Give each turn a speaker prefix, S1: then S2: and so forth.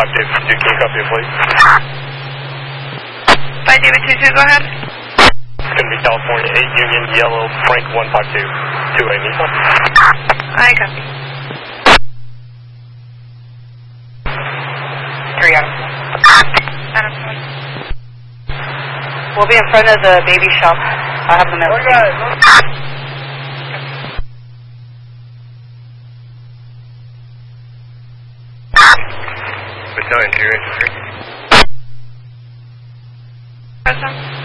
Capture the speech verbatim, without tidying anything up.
S1: five two, can you copy it, please?
S2: five David two two, go ahead.
S1: It's going to be California eight Union Yellow Frank one five two, two A Nissan.
S2: I copy.
S3: three Adam.
S2: Adam.
S3: We'll be in front of the baby shop. I have the message.
S1: Battalion two,
S2: Awesome.